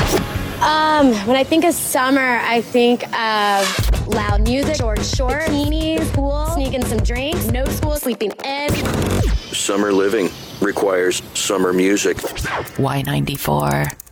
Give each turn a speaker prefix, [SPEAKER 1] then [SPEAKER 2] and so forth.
[SPEAKER 1] When I think of summer, I think of loud music, short beanies, pool, sneaking some drinks, no school, sleeping in.
[SPEAKER 2] Summer living requires summer music.
[SPEAKER 3] Y94.